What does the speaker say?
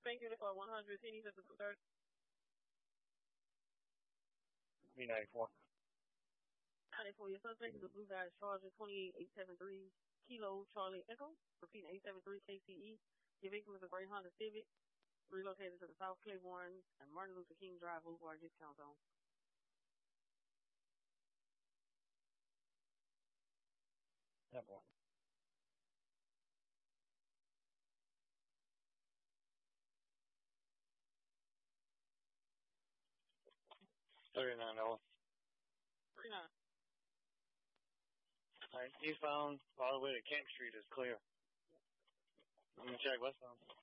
Thank you for 100 pennies at the 230. B94. 94, your suspect is a Blue Dodge Charger 28873 Kilo Charlie Echo. Repeating 873 KCE. Your victim is a gray Honda Civic. Relocated to the South Claiborne and Martin Luther King Drive Boulevard Discount Zone. That one. 39 dollars. 39. Alright, eastbound all the way to Camp Street is clear. I'm gonna check westbound.